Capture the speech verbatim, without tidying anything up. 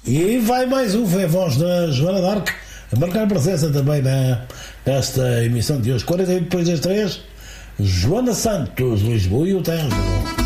E vai mais um, foi a voz da Joana d'Arc a marcar presença também na, nesta emissão de hoje. quarenta e oito depois das três, Joana Santos, Lisboa e o Tejo.